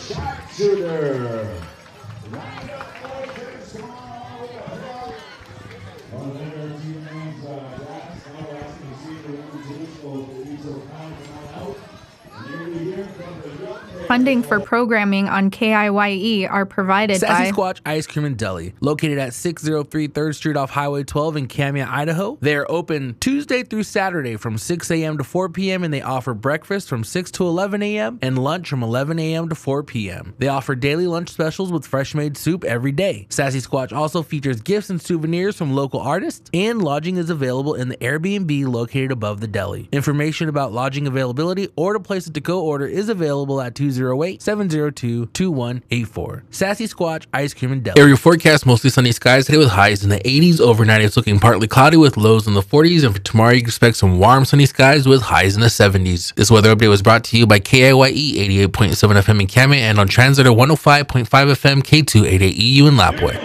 Sharpshooter. Funding for programming on KIYE are provided Sassy by Squatch Ice Cream and Deli, located at 603 3rd Street off Highway 12 in Camia, Idaho. They are open Tuesday through Saturday from 6 a.m. to 4 p.m. and they offer breakfast from 6 to 11 a.m. and lunch from 11 a.m. to 4 p.m. They offer daily lunch specials with fresh made soup every day. Sassy Squatch also features gifts and souvenirs from local artists, and lodging is available in the Airbnb located above the deli. Information about lodging availability or to place a to-go order is available at 208-702-2184. Sassy Squatch Ice Cream and Deli. Area forecast: mostly sunny skies today with highs in the 80s. Overnight it's looking partly cloudy with lows in the 40s, and for tomorrow you can expect some warm sunny skies with highs in the 70s. This weather update was brought to you by KIYE 88.7 FM in Camia and on Translator 105.5 FM K288EU in Lapwai.